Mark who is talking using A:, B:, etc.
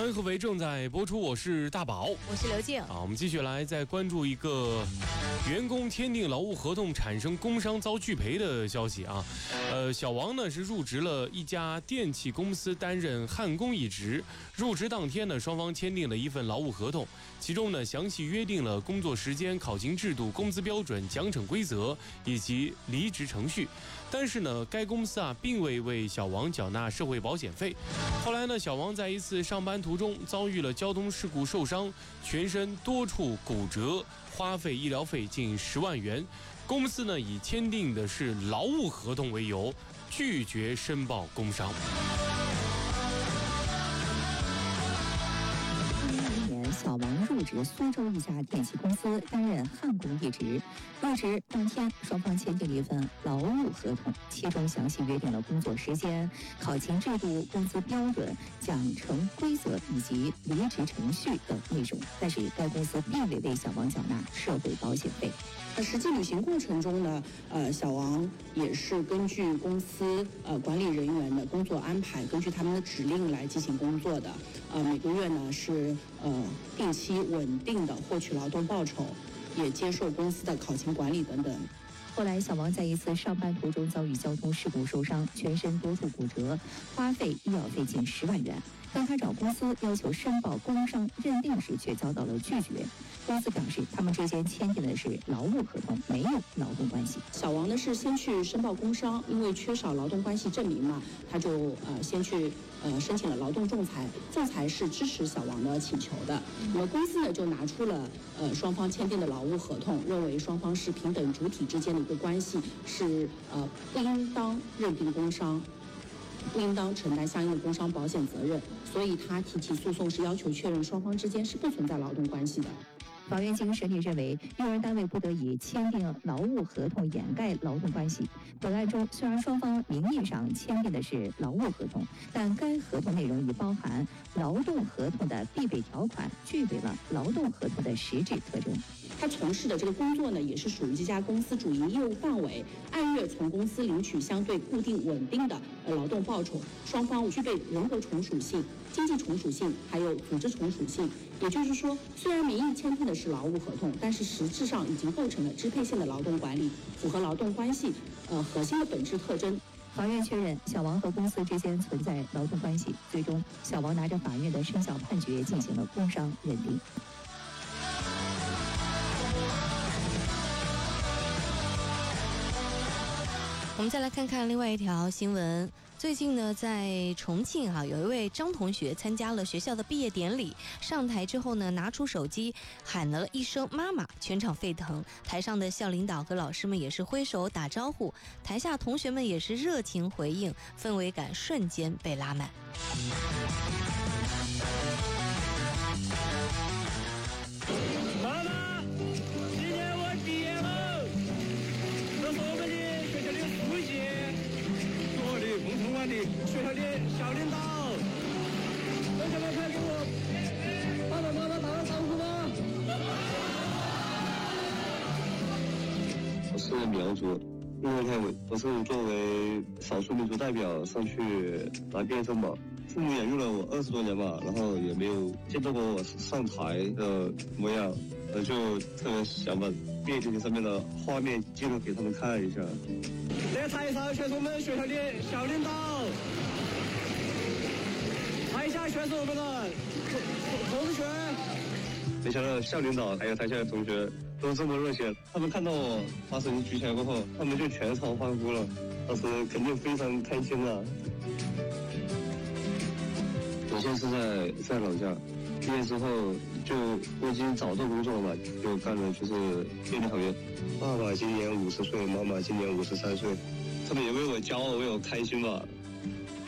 A: 欢迎合肥正在播出，我是大宝，
B: 我是刘静。
A: 我们继续来再关注一个员工签订劳务合同产生工伤遭拒赔的消息啊。小王呢是入职了一家电器公司担任焊工一职，入职当天呢双方签订了一份劳务合同，其中呢详细约定了工作时间、考勤制度、工资标准、奖惩规则以及离职程序。但是呢该公司并未为小王缴纳社会保险费。后来呢小王在一次上班途中遭遇了交通事故受伤，全身多处骨折，花费医疗费近10万元。公司呢以签订的是劳务合同为由，拒绝申报工伤。
C: 小王入职苏州一家电器公司担任焊工一职，入职当天双方签订了一份劳务合同，其中详细约定了工作时间、考勤制度、工资标准、奖惩规则以及离职程序等内容，但是该公司并未为小王缴纳社会保险费。
D: 实际履行过程中呢，小王也是根据公司管理人员的工作安排，根据他们的指令来进行工作的。每个月呢是定期稳定的获取劳动报酬，也接受公司的考勤管理等等。
C: 后来，小王在一次上班途中遭遇交通事故受伤，全身多处骨折，花费医药费近10万元。当他找公司要求申报工伤认定时，却遭到了拒绝。公司表示，他们之间签订的是劳务合同，没有劳动关系。
D: 小王呢是先去申报工伤，因为缺少劳动关系证明嘛，他就先去申请了劳动仲裁，仲裁是支持小王的请求的。那么公司呢就拿出了双方签订的劳务合同，认为双方是平等主体之间的一个关系，是不应当认定工伤，不应当承担相应的工伤保险责任，所以他提起诉讼是要求确认双方之间是不存在劳动关系的。
C: 法院经审理认为，用人单位不得以签订劳务合同掩盖劳动关系。本案中，虽然双方名义上签订的是劳务合同，但该合同内容已包含劳动合同的必备条款，具备了劳动合同的实质特征。
D: 他从事的这个工作呢，也是属于这家公司主营业务范围，按月从公司领取相对固定稳定的劳动报酬，双方具备人格从属性、经济从属性，还有组织从属性。也就是说，虽然名义签订的是劳务合同，但是实质上已经构成了支配性的劳动管理，符合劳动关系核心的本质特征。
C: 法院确认小王和公司之间存在劳动关系，最终小王拿着法院的生效判决进行了工伤认定。
B: 我们再来看看另外一条新闻。最近呢，在重庆有一位张同学参加了学校的毕业典礼，上台之后呢，拿出手机喊了一声妈妈，全场沸腾。台上的校领导和老师们也是挥手打招呼，台下同学们也是热情回应，氛围感瞬间被拉满。
E: 妈妈，今年我毕业了，这是我们的学校的书记，我的共同管理学校的校领导，同学们快给我爸爸妈妈打个招呼吧。
F: 我是苗族因为太伟，我是作为少数民族代表上去拿毕业证嘛。父母养育了我20多年吧，然后也没有见到过我上台的模样，就特别想把毕业典礼上面的画面记录给他们看一下。
E: 在台上全是我们学校的校领导，台下全是我们的同学。
F: 没想到校领导还有台下的同学都这么热情，他们看到我把手机举起来过后，他们就全场欢呼了，当时肯定非常开心了。我现在是在老家，毕业之后我已经找到工作了嘛，就干的就是电力行业。爸爸今年50岁，妈妈今年53岁，他们也为我骄傲，为我开心吧。